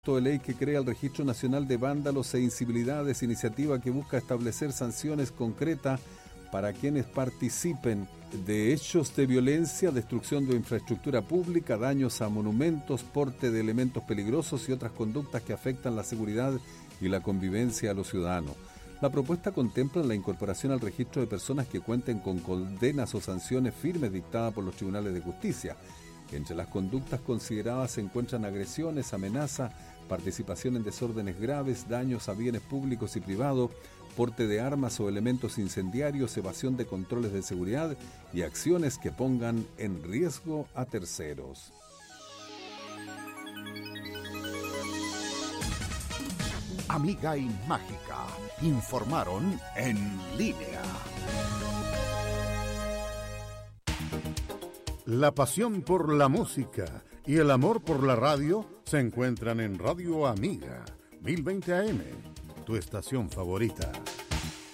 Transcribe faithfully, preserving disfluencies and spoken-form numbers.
de ley que crea el Registro Nacional de Vándalos e Incivilidades, iniciativa que busca establecer sanciones concretas para quienes participen de hechos de violencia, destrucción de infraestructura pública, daños a monumentos, porte de elementos peligrosos y otras conductas que afectan la seguridad y la convivencia de los ciudadanos. La propuesta contempla la incorporación al registro de personas que cuenten con condenas o sanciones firmes dictadas por los tribunales de justicia. Entre las conductas consideradas se encuentran agresiones, amenazas, participación en desórdenes graves, daños a bienes públicos y privados, porte de armas o elementos incendiarios, evasión de controles de seguridad y acciones que pongan en riesgo a terceros. Amiga y Mágica informaron en línea. La pasión por la música y el amor por la radio se encuentran en Radio Amiga, mil veinte A M, tu estación favorita.